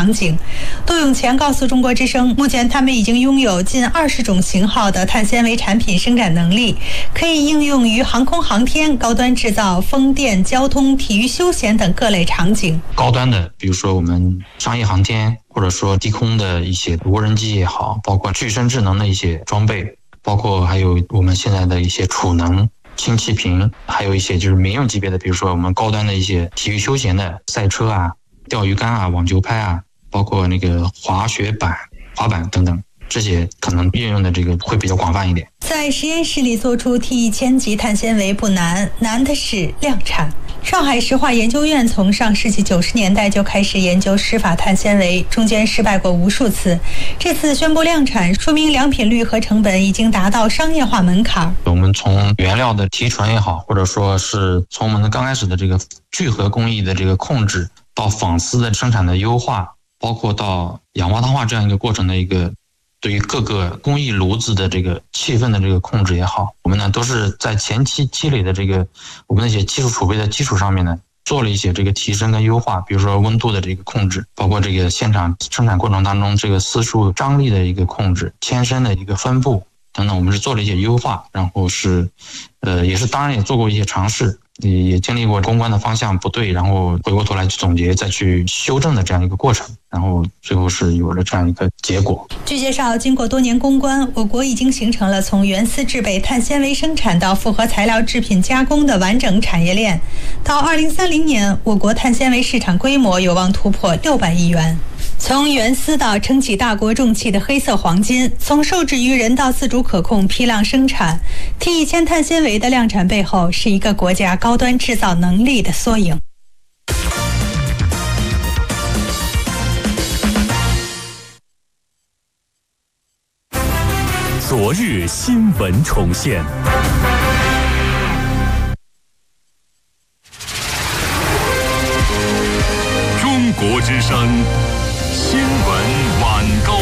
场景。杜永乾告诉中国之声，目前他们已经拥有近20种型号的碳纤维产品生产能力，可以应用于航空航天、高端制造、风电、交通、体育休闲等各类场景。 高端的，比如说我们商业航天，或者说低空的一些无人机也好，包括具身智能的一些装备，包括还有我们现在的一些储能、氢气瓶，还有一些就是民用级别的，比如说我们高端的一些体育休闲的赛车啊、钓鱼竿啊、网球拍啊，包括那个滑板等等，这些可能运用的这个会比较广泛一点。 在实验室里做出 T1000 级碳纤维不难，难的是量产。上海石化研究院从上世纪90年代就开始研究石法碳纤维，中间失败过无数次。这次宣布量产，说明良品率和成本已经达到商业化门槛。 我们从原料的提纯也好，或者说是从我们刚开始的这个聚合工艺的这个控制，到纺丝的生产的优化，包括到氧化碳化这样一个过程的一个对于各个工艺炉子的这个气氛的这个控制也好，我们呢都是在前期积累的这个我们那些技术储备的基础上面呢，做了一些这个提升跟优化，比如说温度的这个控制，包括这个现场生产过程当中这个丝数张力的一个控制、铅身的一个分布等等，我们是做了一些优化，然后是也是当然也做过一些尝试，也经历过公关的方向不对，然后回过头来去总结再去修正的这样一个过程，然后最后是有了这样一个结果。 据介绍，经过多年攻关，我国已经形成了从原丝制备碳纤维生产到复合材料制品加工的完整产业链。到2030年，我国碳纤维市场规模有望突破600亿元。从原丝到撑起大国重器的黑色黄金，从受制于人到自主可控批量生产， T1000 碳纤维的量产背后是一个国家高端制造能力的缩影。 昨日新闻重现。中国之声新闻晚高